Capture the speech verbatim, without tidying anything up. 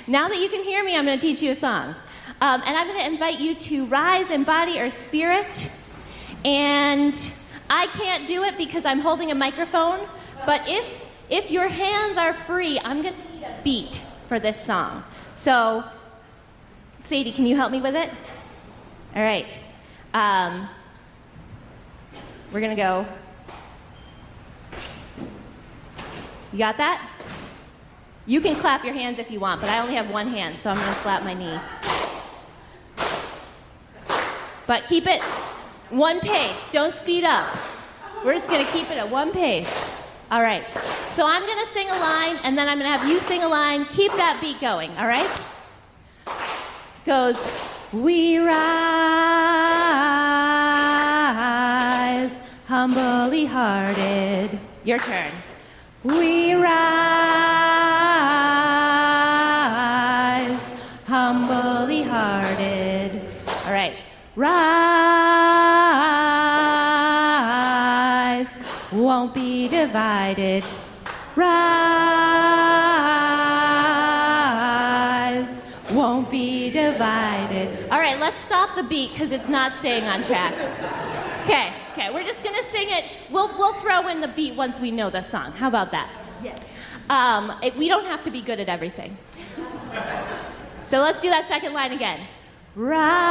now that you can hear me, I'm going to teach you a song. Um, and I'm going to invite you to rise in body or spirit. And I can't do it because I'm holding a microphone, but if if your hands are free, I'm going to need a beat for this song. So, Sadie, can you help me with it? All right. Um, we're going to go. You got that? You can clap your hands if you want, but I only have one hand, so I'm going to slap my knee. But keep it one pace. Don't speed up. We're just going to keep it at one pace. All right. So I'm going to sing a line, and then I'm going to have you sing a line. Keep that beat going, all right? Goes, we rise, humbly hearted. Your turn. We rise, humbly hearted. All right. Rise, won't be divided. Rise, won't be divided. All right, let's stop the beat because it's not staying on track. Okay, okay, we're just gonna sing it. We'll we'll throw in the beat once we know the song. How about that? Yes. Um, it, we don't have to be good at everything. So let's do that second line again. Rise.